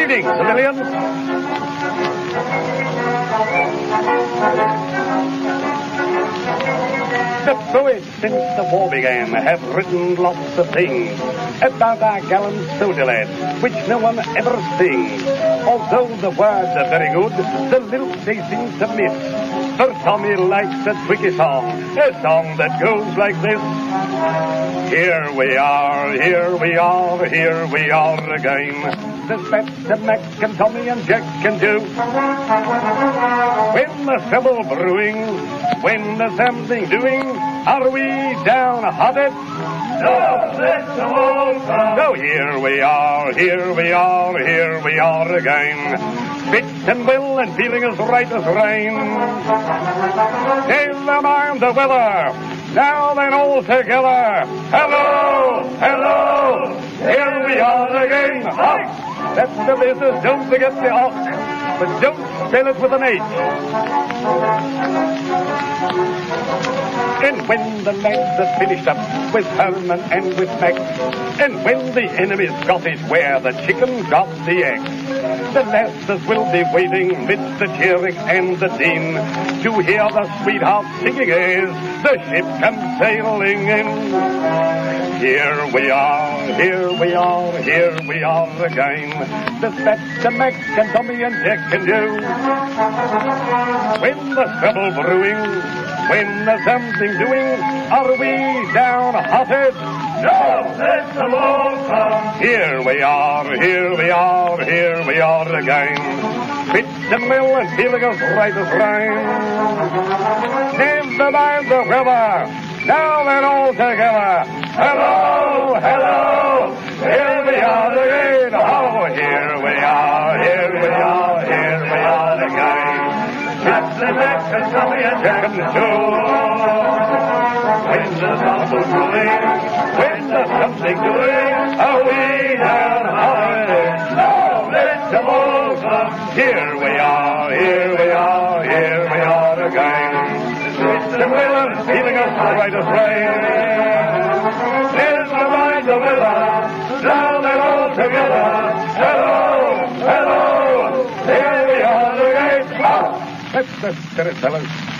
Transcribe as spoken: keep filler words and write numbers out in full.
Greetings, civilians. The poets since the war began have written lots of things about our gallant soldier lads, which no one ever sings. Although the words are very good, the lyrics they seem to miss. For Tommy likes a tricky song, a song that goes like this. Here we are, here we are, here we are again. There's Betsy, Mac, and Tommy, and Jack, and Joe. When there's trouble brewing, when there's something doing, are we downhearted? No, let's all come. So here we are, here we are, here we are again. Fit and well and feeling as right as rain. Never mind the weather, now then all together. Hello, hello, here we are again. Hop. That's the business, don't forget the ox, but don't spell it with an H. And when the lads are finished up with Herman and with Mac, and when the enemy's got it where the chicken drops the eggs, the lasses will be waiting midst the cheering and the din to hear the sweetheart singing as the ship comes sailing in. Here we are, here we are, here we are again. The Spats, the Mac, and Tommy, and Jack, and Joe. When the trouble brewing, when there's something doing, are we downhearted? No, let them all come. Here we are, here we are, here we are again. Fit and well and feeling as right as rain. Never mind the weather, now then all together. Hello, hello, here we are again. Oh, here we are, here we are, here we are again. That's the next and Tommy and Jack and Joe. When the trouble brewing, when there's something doing, are we downhearted? No, let them all come. Here we are, here we are, here we are again. The weather feeling us right as rain. Never mind the weather, now they're all together. Hello, hello, here we are again. Oh, that's the spirit, fellas.